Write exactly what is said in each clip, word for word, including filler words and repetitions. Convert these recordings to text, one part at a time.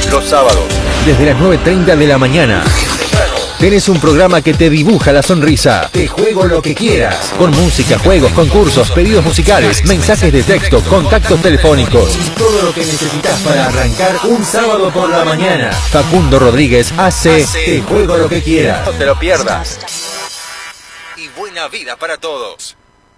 Los sábados, desde las nueve y treinta de la mañana, tenés un programa que te dibuja la sonrisa. Te juego lo que quieras. Con música, juegos, concursos, pedidos musicales, mensajes de texto, contactos telefónicos y todo lo que necesitas para arrancar un sábado por la mañana. Facundo Rodríguez hace Te juego lo que quieras. No te lo pierdas. Y buena vida para todos.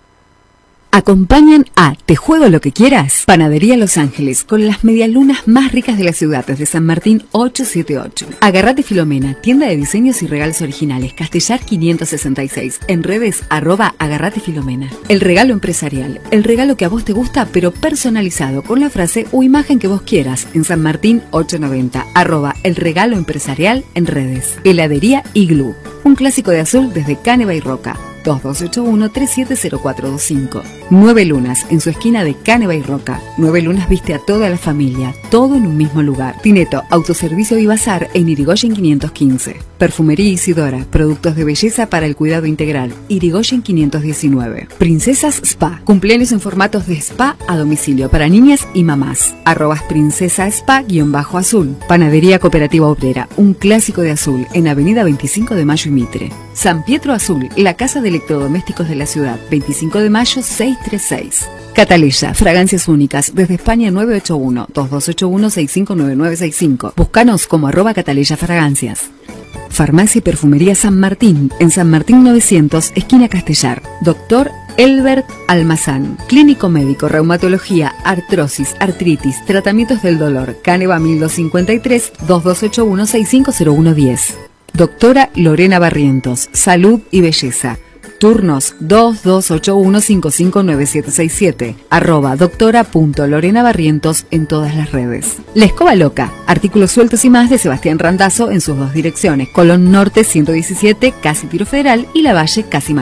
Acompañan a Te juego lo que quieras, Panadería Los Ángeles, con las medialunas más ricas de la ciudad, desde San Martín ochocientos setenta y ocho. Agarrate Filomena, tienda de diseños y regalos originales, Castellar quinientos sesenta y seis, en redes arroba Agarrate Filomena. El regalo empresarial, el regalo que a vos te gusta pero personalizado, con la frase o imagen que vos quieras, en San Martín ochocientos noventa, arroba El regalo empresarial en redes. Heladería Iglú, un clásico de azul desde Caneva y Roca. dos dos ocho uno, tres siete cero cuatro dos cinco. Nueve Lunas, en su esquina de Caneva y Roca. Nueve Lunas viste a toda la familia, todo en un mismo lugar. Tineto, Autoservicio y Bazar en Irigoyen quinientos quince. Perfumería Isidora, productos de belleza para el cuidado integral, Irigoyen quinientos diecinueve. Princesas Spa, cumpleaños en formatos de spa a domicilio para niñas y mamás. Arrobas Princesa Spa-Azul. Panadería Cooperativa Obrera, un clásico de azul, en Avenida veinticinco de Mayo y Mitre. San Pietro Azul, la casa de electrodomésticos de la ciudad, veinticinco de mayo seiscientos treinta y seis. Cataleya, fragancias únicas, desde España nueve ocho uno, dos dos ocho uno, seis cinco nueve nueve seis cinco. Búscanos como arroba Cataleya Fragancias. Farmacia y Perfumería San Martín, en San Martín novecientos, esquina Castellar. Doctor Elbert Almazán, clínico médico, reumatología, artrosis, artritis, tratamientos del dolor, Caneva mil doscientos cincuenta y tres, dos dos ocho uno, seis cinco cero uno diez. Doctora Lorena Barrientos, salud y belleza. Turnos dos dos ocho uno, cinco cinco nueve siete seis siete, arroba doctora punto Lorena Barrientos en todas las redes. La Escoba Loca, artículos sueltos y más de Sebastián Randazzo en sus dos direcciones, Colón Norte ciento diecisiete, casi Tiro Federal, y La Valle, casi